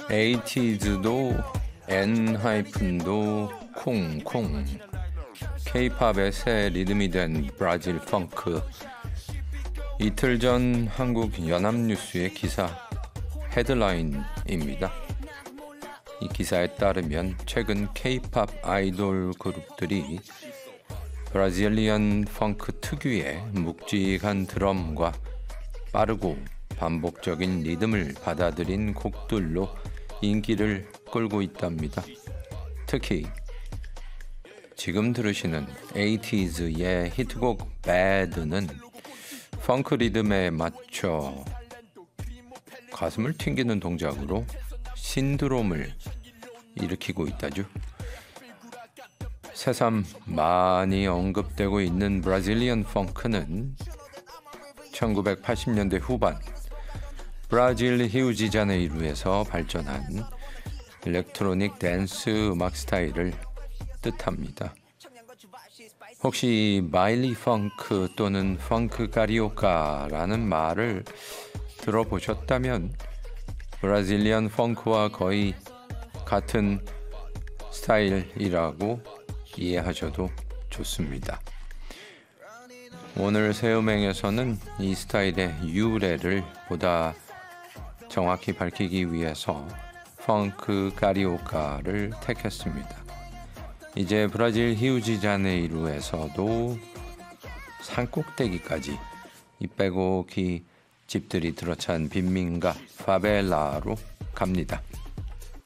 에이티즈도 엔하이픈도 콩콩 K-팝의 새 리듬이 된 브라질 펑크. 이틀 전 한국 연합뉴스의 기사 헤드라인입니다. 이 기사에 따르면 최근 K-팝 아이돌 그룹들이 브라질리언 펑크 특유의 묵직한 드럼과 빠르고 반복적인 리듬을 받아들인 곡들로 인기를 끌고 있답니다. 특히 지금 들으시는 에이티즈의 히트곡 Bad는 펑크 리듬에 맞춰 가슴을 튕기는 동작으로 신드롬을 일으키고 있다죠. 새삼 많이 언급되고 있는 브라질리언 펑크는 1980년대 후반 브라질 히우지자네이루에서 발전한 일렉트로닉 댄스 음악 스타일을 뜻합니다. 혹시 마일리 펑크 또는 펑크 카리오카라는 말을 들어보셨다면 브라질리언 펑크와 거의 같은 스타일이라고 이해하셔도 좋습니다. 오늘 새 음행에서는 이 스타일의 유래를 보다 정확히 밝히기 위해서 펑크 카리오카를 택했습니다. 이제 브라질 히우지자네이루에서도 산꼭대기까지 이 빼곡히 집들이 들어찬 빈민가 파벨라로 갑니다.